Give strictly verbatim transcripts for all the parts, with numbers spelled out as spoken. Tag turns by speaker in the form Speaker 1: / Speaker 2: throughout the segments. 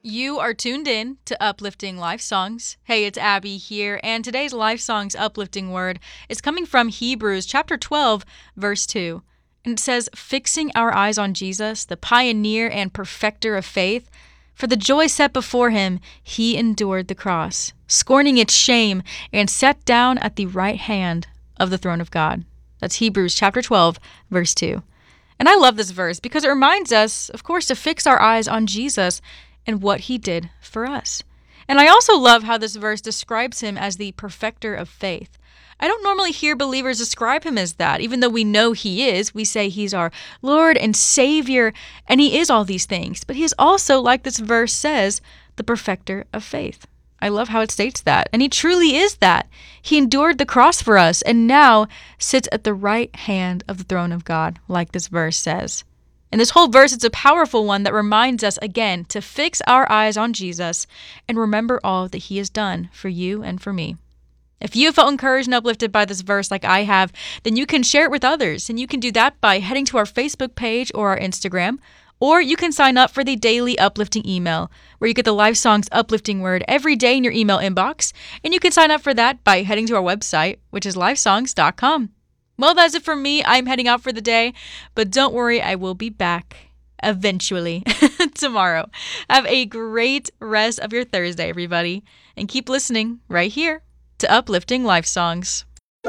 Speaker 1: You are tuned in to Uplifting Life Songs. Hey, it's Abby here, and today's Life Songs uplifting word is coming from Hebrews chapter twelve, verse two. And it says, "Fixing our eyes on Jesus, the pioneer and perfecter of faith, for the joy set before him, he endured the cross, scorning its shame, and sat down at the right hand of the throne of God." That's Hebrews chapter twelve, verse two. And I love this verse because it reminds us, of course, to fix our eyes on Jesus and what he did for us. And I also love how this verse describes him as the perfecter of faith. I don't normally hear believers describe him as that. Even though we know he is, we say he's our Lord and Savior, and he is all these things. But he is also, like this verse says, the perfecter of faith. I love how it states that. And he truly is that. He endured the cross for us and now sits at the right hand of the throne of God, like this verse says. And this whole verse, it's a powerful one that reminds us again to fix our eyes on Jesus and remember all that he has done for you and for me. If you felt encouraged and uplifted by this verse like I have, then you can share it with others. And you can do that by heading to our Facebook page or our Instagram. Or you can sign up for the daily uplifting email, where you get the Life Songs uplifting word every day in your email inbox. And you can sign up for that by heading to our website, which is life songs dot com. Well, that's it for me. I'm heading out for the day, but don't worry, I will be back eventually tomorrow. Have a great rest of your Thursday, everybody, and keep listening right here to Uplifting Life Songs.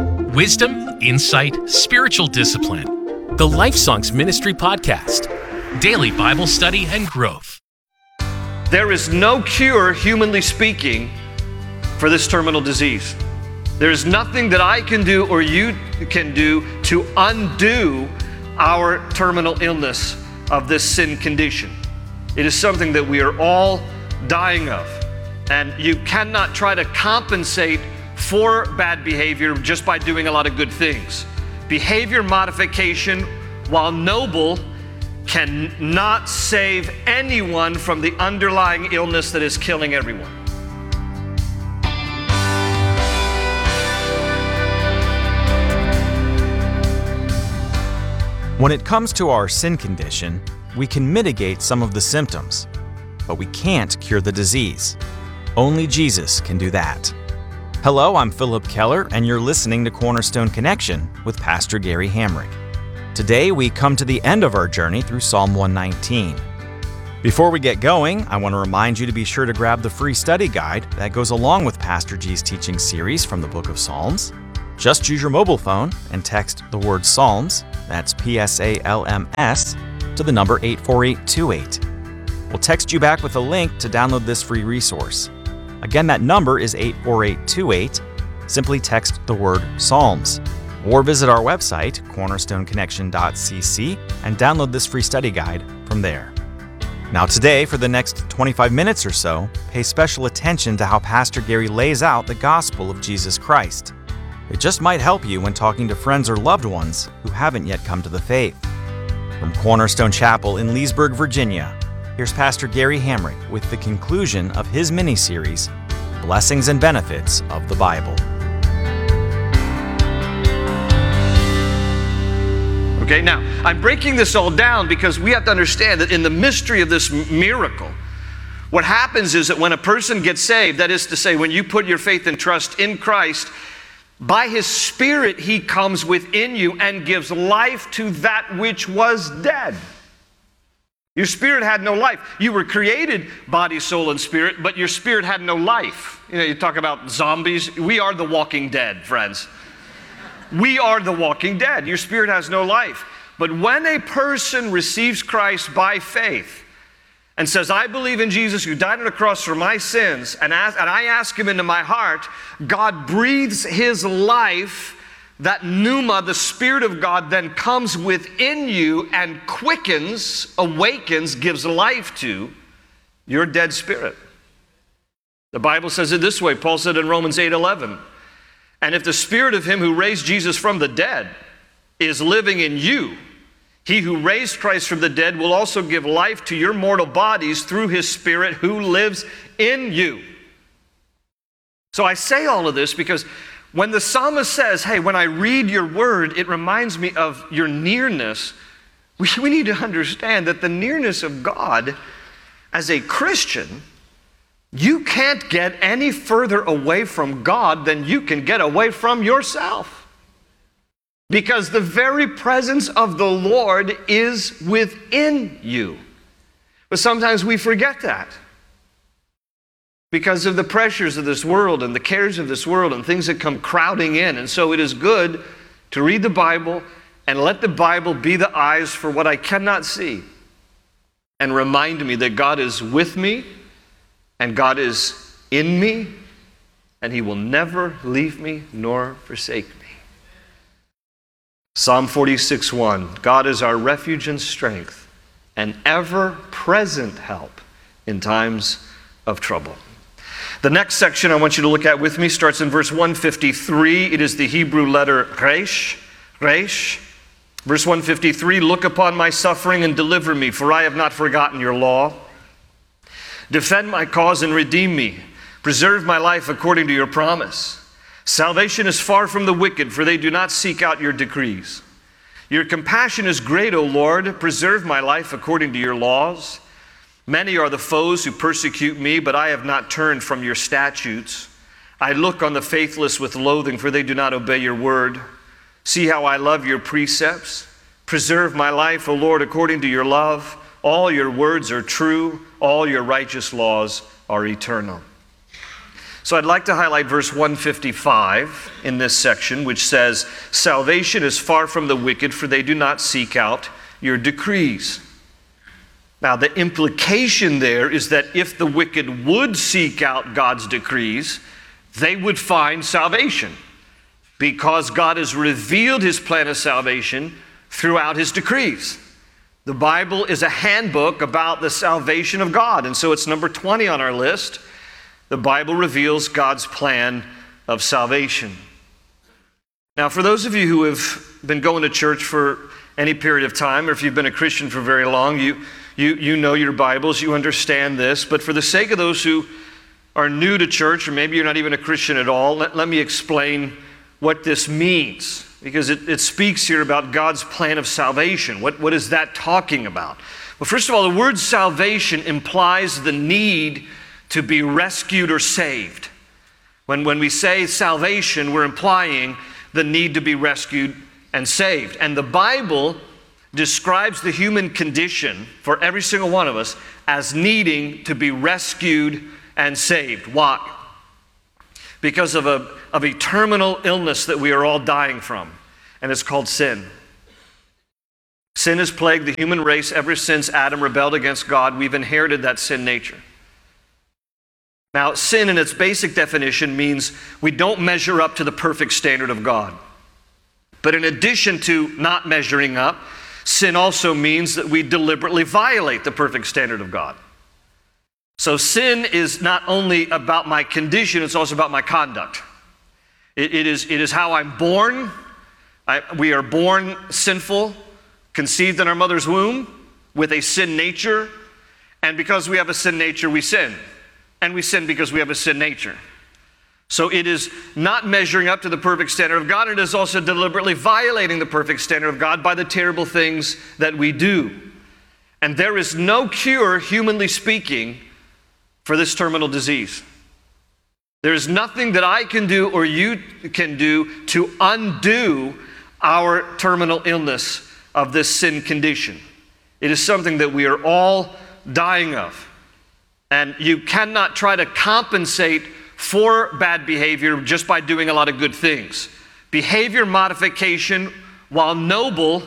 Speaker 2: Wisdom, insight, spiritual discipline. The Life Songs Ministry Podcast. Daily Bible study and growth.
Speaker 3: There is no cure, humanly speaking, for this terminal disease. There is nothing that I can do or you can do to undo our terminal illness of this sin condition. It is something that we are all dying of. And you cannot try to compensate for bad behavior just by doing a lot of good things. Behavior modification, while noble, cannot save anyone from the underlying illness that is killing everyone.
Speaker 4: When it comes to our sin condition, we can mitigate some of the symptoms, but we can't cure the disease. Only Jesus can do that. Hello, I'm Philip Keller, and you're listening to Cornerstone Connection with Pastor Gary Hamrick. Today, we come to the end of our journey through Psalm one nineteen. Before we get going, I want to remind you to be sure to grab the free study guide that goes along with Pastor G's teaching series from the book of Psalms. Just use your mobile phone and text the word Psalms, that's P S A L M S, to the number eight four eight two eight. We'll text you back with a link to download this free resource. Again, that number is eight four eight two eight. Simply text the word Psalms. Or visit our website, cornerstone connection dot c c, and download this free study guide from there. Now today, for the next twenty-five minutes or so, pay special attention to how Pastor Gary lays out the gospel of Jesus Christ. It just might help you when talking to friends or loved ones who haven't yet come to the faith. From Cornerstone Chapel in Leesburg, Virginia, here's Pastor Gary Hamrick with the conclusion of his mini-series, Blessings and Benefits of the Bible.
Speaker 3: Okay, now, I'm breaking this all down because we have to understand that in the mystery of this miracle, what happens is that when a person gets saved, that is to say, when you put your faith and trust in Christ, by his Spirit, he comes within you and gives life to that which was dead. Your spirit had no life. You were created body, soul, and spirit, but your spirit had no life. You know, you talk about zombies. We are the walking dead, friends. We are the walking dead. Your spirit has no life. But when a person receives Christ by faith and says, I believe in Jesus who died on the cross for my sins, and, ask, and I ask him into my heart, God breathes his life. That pneuma, the Spirit of God, then comes within you and quickens, awakens, gives life to your dead spirit. The Bible says it this way. Paul said in Romans eight eleven, and if the Spirit of him who raised Jesus from the dead is living in you, he who raised Christ from the dead will also give life to your mortal bodies through his Spirit who lives in you. So I say all of this because when the psalmist says, hey, when I read your word, it reminds me of your nearness, we, we need to understand that the nearness of God As a Christian, you can't get any further away from God than you can get away from yourself. Because the very presence of the Lord is within you. But sometimes we forget that because of the pressures of this world and the cares of this world and things that come crowding in. And so it is good to read the Bible and let the Bible be the eyes for what I cannot see and remind me that God is with me and God is in me and He will never leave me nor forsake me. Psalm forty-six one, God is our refuge and strength, an ever-present help in times of trouble. The next section I want you to look at with me starts in verse one fifty-three. It is the Hebrew letter resh, resh. Verse one fifty-three, look upon my suffering and deliver me, for I have not forgotten your law. Defend my cause and redeem me. Preserve my life according to your promise. Salvation is far from the wicked, for they do not seek out your decrees. Your compassion is great, O Lord. Preserve my life according to your laws. Many are the foes who persecute me, but I have not turned from your statutes. I look on the faithless with loathing, for they do not obey your word. See how I love your precepts. Preserve my life, O Lord, according to your love. All your words are true. All your righteous laws are eternal. So I'd like to highlight verse one fifty-five in this section, which says, salvation is far from the wicked, for they do not seek out your decrees. Now, the implication there is that if the wicked would seek out God's decrees, they would find salvation, because God has revealed His plan of salvation throughout His decrees. The Bible is a handbook about the salvation of God, and so it's number twenty on our list. The Bible reveals God's plan of salvation. Now, for those of you who have been going to church for any period of time, or if you've been a Christian for very long, you, you, you know your Bibles, you understand this. But for the sake of those who are new to church, or maybe you're not even a Christian at all, let, let me explain what this means. Because it, it speaks here about God's plan of salvation. What, what is that talking about? Well, first of all, the word salvation implies the need to be rescued or saved. When, when we say salvation, we're implying the need to be rescued and saved. And the Bible describes the human condition for every single one of us as needing to be rescued and saved. Why? Because of a, of a terminal illness that we are all dying from, and it's called sin. Sin has plagued the human race ever since Adam rebelled against God. We've inherited that sin nature. Now, sin in its basic definition means we don't measure up to the perfect standard of God. But in addition to not measuring up, sin also means that we deliberately violate the perfect standard of God. So sin is not only about my condition, it's also about my conduct. It, it, is, it is how I'm born. I, we are born sinful, conceived in our mother's womb with a sin nature, and because we have a sin nature, we sin. And we sin because we have a sin nature. So it is not measuring up to the perfect standard of God. It is also deliberately violating the perfect standard of God by the terrible things that we do. And there is no cure, humanly speaking, for this terminal disease. There is nothing that I can do or you can do to undo our terminal illness of this sin condition. It is something that we are all dying of. And you cannot try to compensate for bad behavior just by doing a lot of good things. Behavior modification, while noble,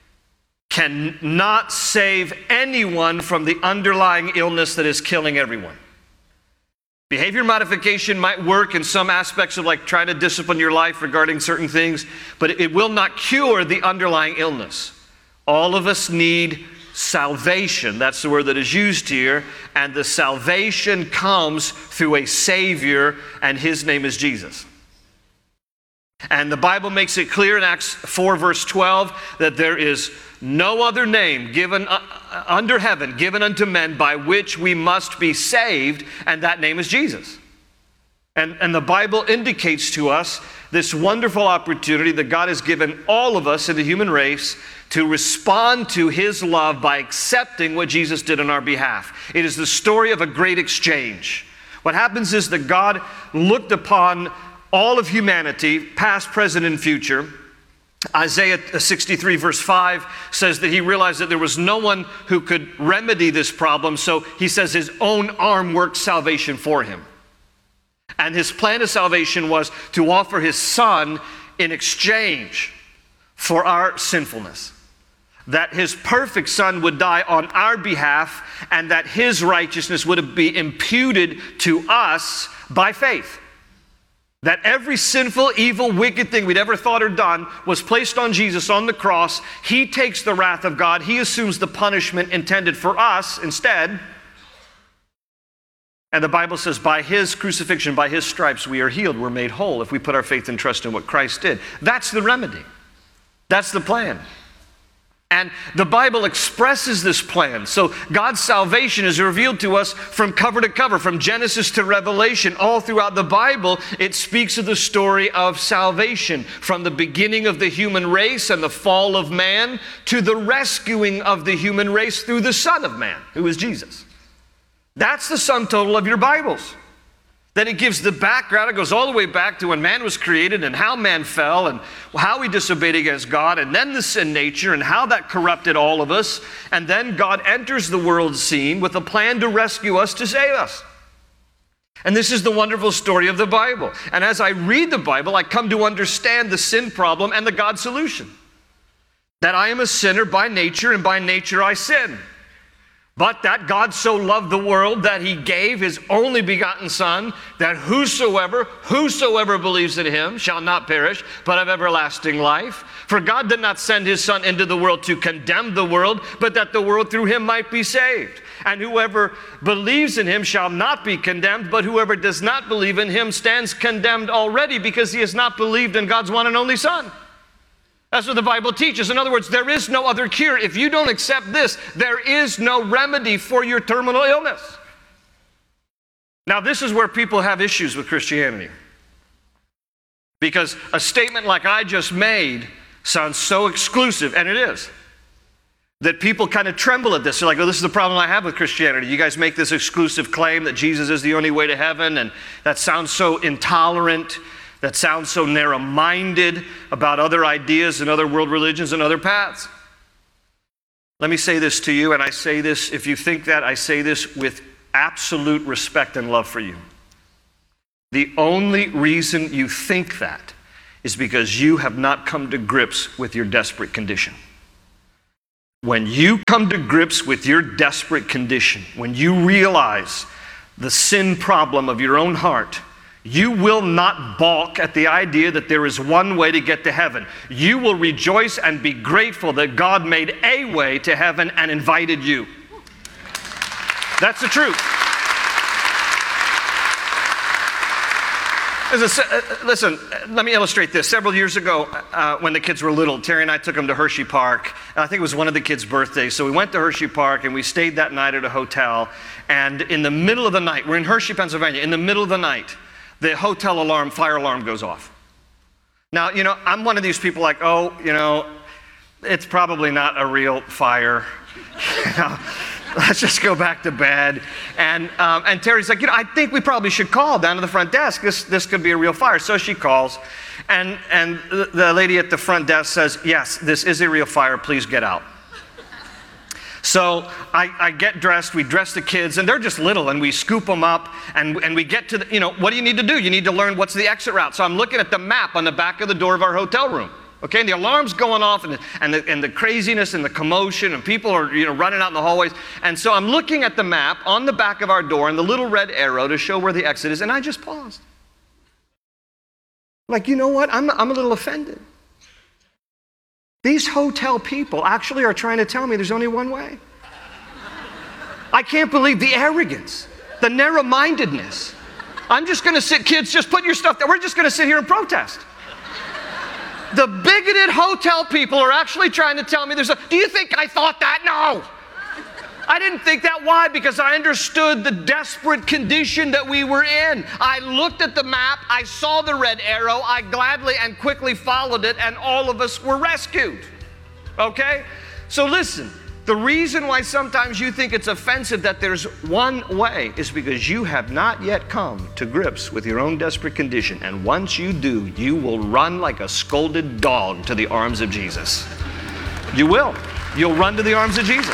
Speaker 3: cannot save anyone from the underlying illness that is killing everyone. Behavior modification might work in some aspects of like trying to discipline your life regarding certain things, but it will not cure the underlying illness. All of us need salvation. That's the word that is used here. And the salvation comes through a Savior, and His name is Jesus. And the Bible makes it clear in Acts four verse twelve that there is no other name given uh, under heaven, given unto men, by which we must be saved, and that name is Jesus. And, and the Bible indicates to us this wonderful opportunity that God has given all of us in the human race to respond to his love by accepting what Jesus did on our behalf. It is the story of a great exchange. What happens is that God looked upon all of humanity, past, present, and future. Isaiah sixty-three verse five says that he realized that there was no one who could remedy this problem, so he says his own arm worked salvation for him. And his plan of salvation was to offer his son in exchange for our sinfulness. That his perfect son would die on our behalf, and that his righteousness would be imputed to us by faith. That every sinful, evil, wicked thing we'd ever thought or done was placed on Jesus on the cross. He takes the wrath of God. He assumes the punishment intended for us instead. And the Bible says by his crucifixion, by his stripes, we are healed. We're made whole if we put our faith and trust in what Christ did. That's the remedy. That's the plan. And the Bible expresses this plan. So God's salvation is revealed to us from cover to cover, from Genesis to Revelation. All throughout the Bible, it speaks of the story of salvation, from the beginning of the human race and the fall of man to the rescuing of the human race through the Son of Man, who is Jesus. That's the sum total of your Bibles. Then it gives the background. It goes all the way back to when man was created and how man fell and how he disobeyed against God, and then the sin nature and how that corrupted all of us. And then God enters the world scene with a plan to rescue us, to save us. And this is the wonderful story of the Bible. And as I read the Bible, I come to understand the sin problem and the God solution. That I am a sinner by nature, and by nature I sin. But that God so loved the world that he gave his only begotten Son, that whosoever, whosoever believes in him shall not perish, but have everlasting life. For God did not send his Son into the world to condemn the world, but that the world through him might be saved. And whoever believes in him shall not be condemned, but whoever does not believe in him stands condemned already, because he has not believed in God's one and only Son. That's what the Bible teaches. In other words, there is no other cure. If you don't accept this, there is no remedy for your terminal illness. Now, this is where people have issues with Christianity. Because a statement like I just made sounds so exclusive, and it is, that people kind of tremble at this. They're like, oh, this is the problem I have with Christianity. You guys make this exclusive claim that Jesus is the only way to heaven, and that sounds so intolerant. That sounds so narrow-minded about other ideas and other world religions and other paths. Let me say this to you, and I say this, if you think that, I say this with absolute respect and love for you. The only reason you think that is because you have not come to grips with your desperate condition. When you come to grips with your desperate condition, when you realize the sin problem of your own heart, you will not balk at the idea that there is one way to get to heaven. You will rejoice and be grateful that God made a way to heaven and invited you. That's the truth. Listen, let me illustrate this. Several years ago, uh, when the kids were little, Terry and I took them to Hershey Park. I think it was one of the kids' birthdays. So we went to Hershey Park, and we stayed that night at a hotel. And in the middle of the night, we're in Hershey, Pennsylvania, in the middle of the night, the hotel alarm, fire alarm goes off. Now, you know, I'm one of these people like, oh, you know, it's probably not a real fire. You know, let's just go back to bed. And um, and Terry's like, you know, I think we probably should call down to the front desk. This this could be a real fire. So she calls, and and the lady at the front desk says, yes, this is a real fire. Please get out. So I, I get dressed, we dress the kids, and they're just little, and we scoop them up, and, and we get to the, you know, what do you need to do? You need to learn what's the exit route. So I'm looking at the map on the back of the door of our hotel room. Okay, and the alarm's going off, and the, and, the, and the craziness and the commotion, and people are, you know, running out in the hallways. And so I'm looking at the map on the back of our door and the little red arrow to show where the exit is, and I just paused. Like, you know what? I'm, I'm a little offended. These hotel people actually are trying to tell me there's only one way. I can't believe the arrogance, the narrow-mindedness. I'm just going to sit, kids, just put your stuff there. We're just going to sit here and protest. The bigoted hotel people are actually trying to tell me there's a, do you think I thought that? No. I didn't think that. Why? Because I understood the desperate condition that we were in. I looked at the map, I saw the red arrow, I gladly and quickly followed it, and all of us were rescued. okay? So listen, the reason why sometimes you think it's offensive that there's one way is because you have not yet come to grips with your own desperate condition. And once you do, you will run like a scolded dog to the arms of Jesus. You will. You'll run to the arms of Jesus.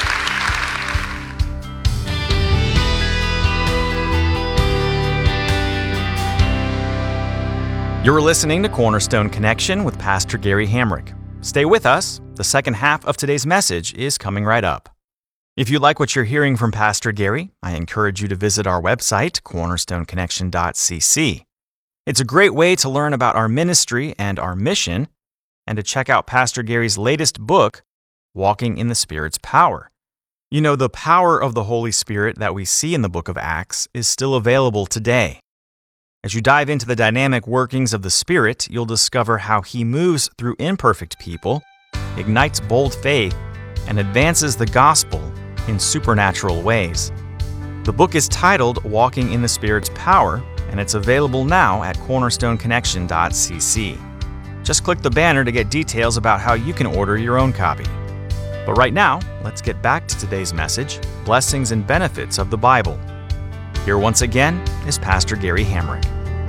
Speaker 4: You're listening to Cornerstone Connection with Pastor Gary Hamrick. Stay with us. The second half of today's message is coming right up. If you like what you're hearing from Pastor Gary, I encourage you to visit our website, cornerstone connection dot c c. It's a great way to learn about our ministry and our mission, and to check out Pastor Gary's latest book, Walking in the Spirit's Power. You know, the power of the Holy Spirit that we see in the book of Acts is still available today. As you dive into the dynamic workings of the Spirit, you'll discover how He moves through imperfect people, ignites bold faith, and advances the gospel in supernatural ways. The book is titled Walking in the Spirit's Power, and it's available now at cornerstone connection dot c c. Just click the banner to get details about how you can order your own copy. But right now, let's get back to today's message, Blessings and Benefits of the Bible. Here once again is Pastor Gary Hamrick.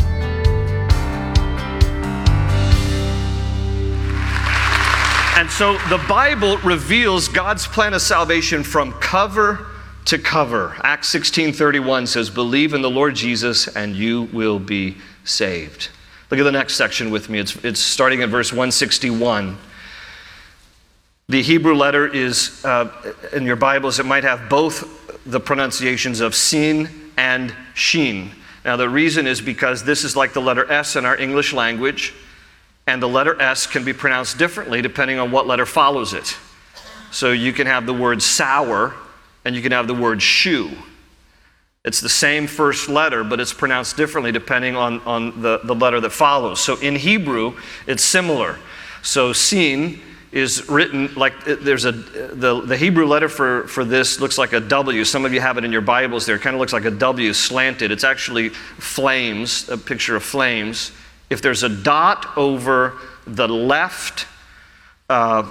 Speaker 3: And so the Bible reveals God's plan of salvation from cover to cover. Acts sixteen thirty-one says, "Believe in the Lord Jesus and you will be saved." Look at the next section with me. It's, it's starting at verse one sixty-one. The Hebrew letter is, uh, in your Bibles, it might have both the pronunciations of sin and shin. Now the reason is because this is like the letter S in our English language, and the letter S can be pronounced differently depending on what letter follows it. So you can have the word sour, and you can have the word shoe. It's the same first letter, but it's pronounced differently depending on, on the, the letter that follows. So in Hebrew, it's similar. So sin is written like, there's a, the, the Hebrew letter for, for this looks like a W. Some of you have it in your Bibles there. It kind of looks like a W slanted. It's actually flames, a picture of flames. If there's a dot over the left uh,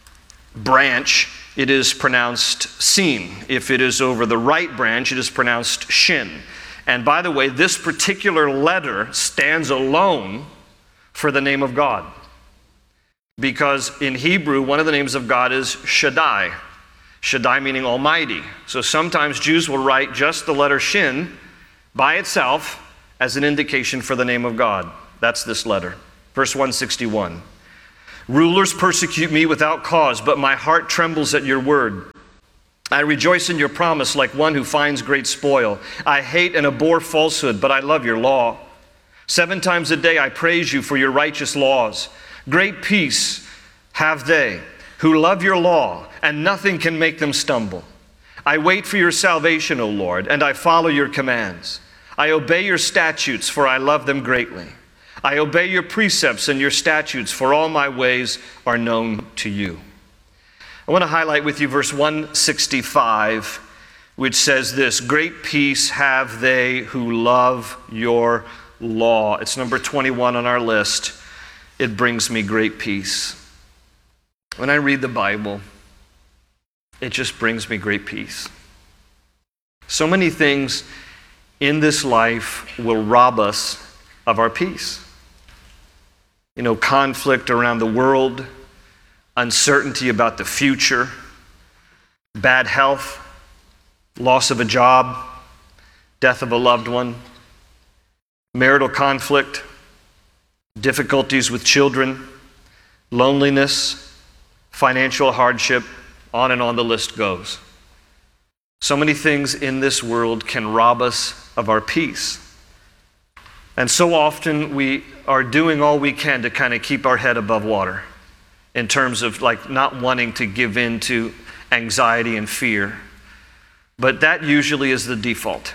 Speaker 3: branch, it is pronounced sin. If it is over the right branch, it is pronounced shin. And by the way, this particular letter stands alone for the name of God. Because in Hebrew, one of the names of God is Shaddai. Shaddai meaning Almighty. So sometimes Jews will write just the letter shin by itself as an indication for the name of God. That's this letter. Verse one sixty-one. "Rulers persecute me without cause, but my heart trembles at your word. I rejoice in your promise like one who finds great spoil. I hate and abhor falsehood, but I love your law. Seven times a day I praise you for your righteous laws. Great peace have they who love your law, and nothing can make them stumble. I wait for your salvation, O Lord, and I follow your commands. I obey your statutes, for I love them greatly. I obey your precepts and your statutes, for all my ways are known to you." I want to highlight with you verse one sixty-five, which says this, "Great peace have they who love your law." It's number twenty-one on our list. It brings me great peace. When I read the Bible, it just brings me great peace. So many things in this life will rob us of our peace. You know, conflict around the world, uncertainty about the future, bad health, loss of a job, death of a loved one, marital conflict, difficulties with children, loneliness, financial hardship, on and on the list goes. So many things in this world can rob us of our peace. And so often we are doing all we can to kind of keep our head above water in terms of like not wanting to give in to anxiety and fear. But that usually is the default.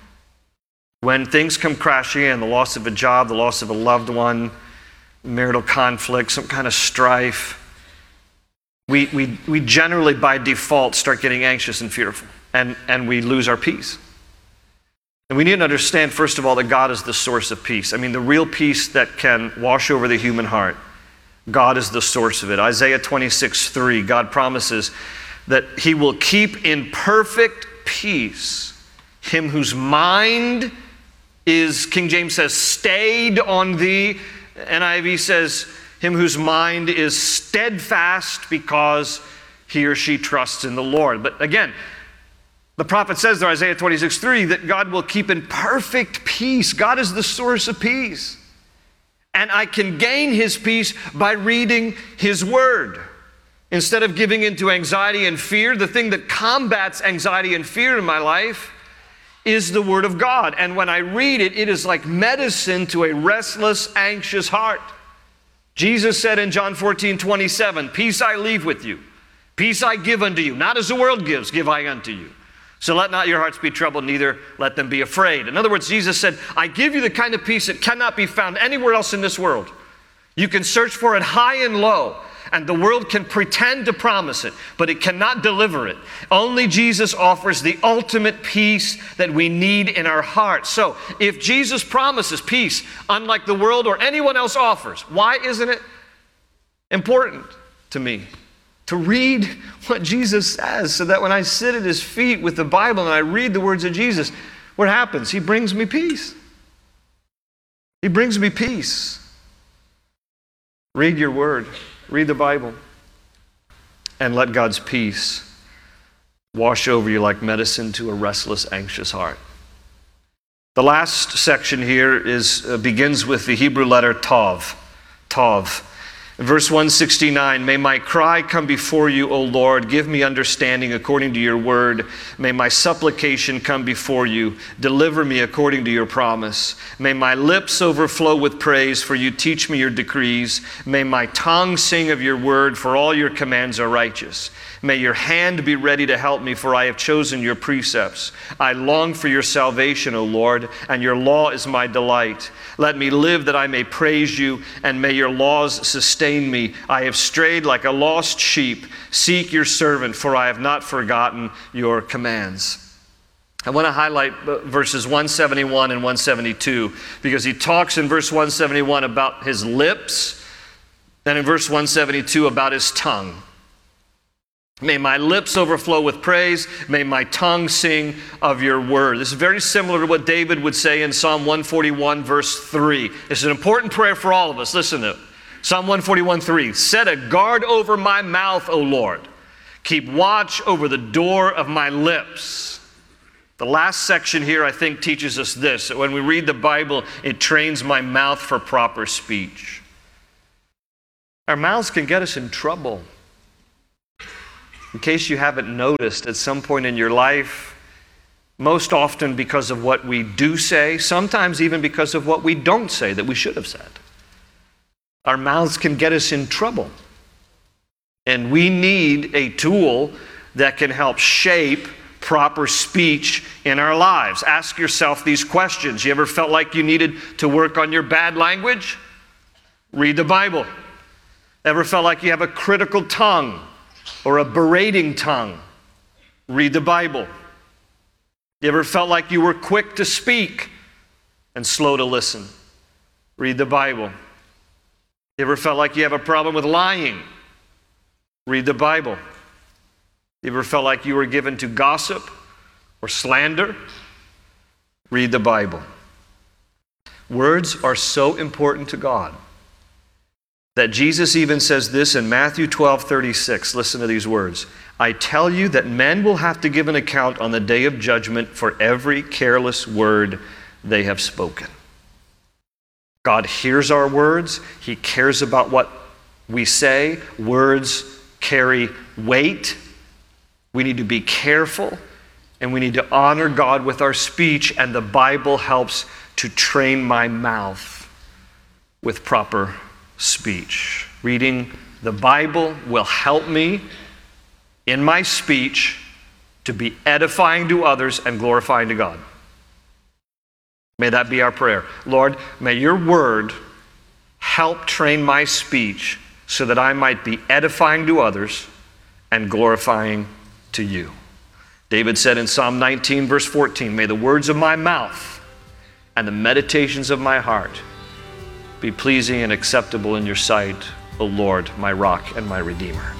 Speaker 3: When things come crashing in, the loss of a job, the loss of a loved one, marital conflict, some kind of strife, we, we, we generally by default start getting anxious and fearful, and, and we lose our peace. And we need to understand, first of all, that God is the source of peace. I mean, the real peace that can wash over the human heart. God is the source of it. Isaiah twenty-six three, God promises that he will keep in perfect peace him whose mind is, King James says, stayed on thee. N I V says, him whose mind is steadfast because he or she trusts in the Lord. But again, the prophet says there, Isaiah twenty-six three, that God will keep in perfect peace. God is the source of peace. And I can gain his peace by reading his word. Instead of giving into anxiety and fear, the thing that combats anxiety and fear in my life is the word of God. And when I read it, it is like medicine to a restless, anxious heart. Jesus said in John fourteen twenty-seven, peace I leave with you, peace I give unto you. Not as the world gives, give I unto you. So let not your hearts be troubled, neither let them be afraid. In other words, Jesus said, I give you the kind of peace that cannot be found anywhere else in this world. You can search for it high and low, and the world can pretend to promise it, but it cannot deliver it. Only Jesus offers the ultimate peace that we need in our hearts. So if Jesus promises peace, unlike the world or anyone else offers, why isn't it important to me to read what Jesus says, so that when I sit at his feet with the Bible and I read the words of Jesus, what happens? He brings me peace. He brings me peace. Read your word. Read the Bible. And let God's peace wash over you like medicine to a restless, anxious heart. The last section here is uh, begins with the Hebrew letter Tav. Tav. In verse one sixty-nine, may my cry come before you, O Lord. Give me understanding according to your word. May my supplication come before you. Deliver me according to your promise. May my lips overflow with praise, for you teach me your decrees. May my tongue sing of your word, for all your commands are righteous. May your hand be ready to help me, for I have chosen your precepts. I long for your salvation, O Lord, and your law is my delight. Let me live that I may praise you, and may your laws sustain me. I have strayed like a lost sheep. Seek your servant, for I have not forgotten your commands. I want to highlight verses one seventy-one and one seventy-two, because he talks in verse one seventy-one about his lips, and in verse one seventy-two about his tongue. May my lips overflow with praise. May my tongue sing of your word. This is very similar to what David would say in Psalm one forty-one, verse three. This is an important prayer for all of us. Listen to it. Psalm one forty-one, three. Set a guard over my mouth, O Lord. Keep watch over the door of my lips. The last section here, I think, teaches us this. That when we read the Bible, it trains my mouth for proper speech. Our mouths can get us in trouble. In case you haven't noticed, at some point in your life, most often because of what we do say, sometimes even because of what we don't say that we should have said. Our mouths can get us in trouble. And we need a tool that can help shape proper speech in our lives. Ask yourself these questions. You ever felt like you needed to work on your bad language? Read the Bible. Ever felt like you have a critical tongue or a berating tongue? Read the Bible. You ever felt like you were quick to speak and slow to listen? Read the Bible. You ever felt like you have a problem with lying? Read the Bible. You ever felt like you were given to gossip or slander? Read the Bible. Words are so important to God that Jesus even says this in Matthew twelve thirty-six. Listen to these words. I tell you that men will have to give an account on the day of judgment for every careless word they have spoken. God hears our words. He cares about what we say. Words carry weight. We need to be careful, and we need to honor God with our speech, and the Bible helps to train my mouth with proper speech. Reading the Bible will help me in my speech to be edifying to others and glorifying to God. May that be our prayer. Lord, may your word help train my speech so that I might be edifying to others and glorifying to you. David said in Psalm nineteen, verse fourteen, may the words of my mouth and the meditations of my heart be pleasing and acceptable in your sight, O Lord, my rock and my redeemer.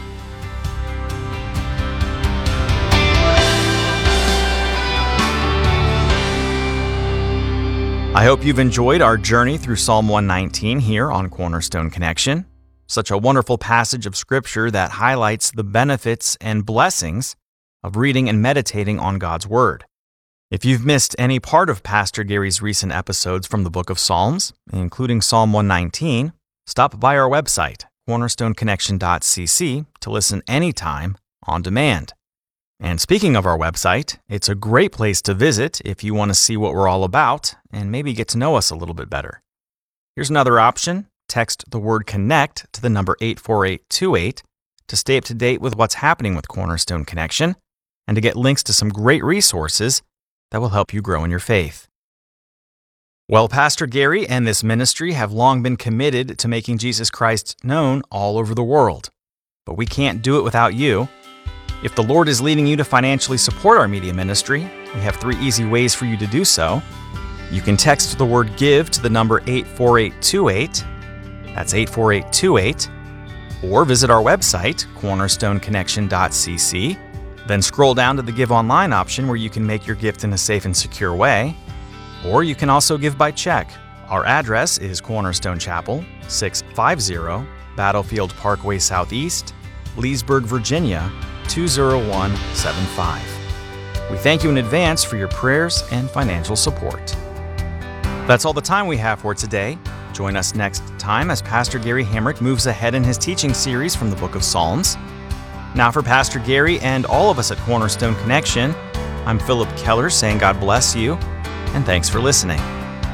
Speaker 4: I hope you've enjoyed our journey through Psalm one nineteen here on Cornerstone Connection. Such a wonderful passage of Scripture that highlights the benefits and blessings of reading and meditating on God's Word. If you've missed any part of Pastor Gary's recent episodes from the book of Psalms, including Psalm one nineteen, stop by our website, cornerstone connection dot c c, to listen anytime on demand. And speaking of our website, it's a great place to visit if you want to see what we're all about and maybe get to know us a little bit better. Here's another option. Text the word CONNECT to the number eight four eight two eight to stay up to date with what's happening with Cornerstone Connection and to get links to some great resources that will help you grow in your faith. Well, Pastor Gary and this ministry have long been committed to making Jesus Christ known all over the world. But we can't do it without you. If the Lord is leading you to financially support our media ministry, we have three easy ways for you to do so. You can text the word GIVE to the number eight four eight two eight. That's eight four eight two eight. Or visit our website, cornerstone connection dot c c. Then scroll down to the Give Online option where you can make your gift in a safe and secure way. Or you can also give by check. Our address is Cornerstone Chapel, six fifty Battlefield Parkway Southeast, Leesburg, Virginia, two zero one seven five. We thank you in advance for your prayers and financial support. That's all the time we have for today. Join us next time as Pastor Gary Hamrick moves ahead in his teaching series from the book of Psalms. Now for Pastor Gary and all of us at Cornerstone Connection, I'm Philip Keller saying God bless you and thanks for listening.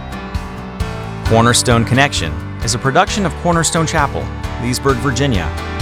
Speaker 4: Cornerstone Connection is a production of Cornerstone Chapel, Leesburg, Virginia,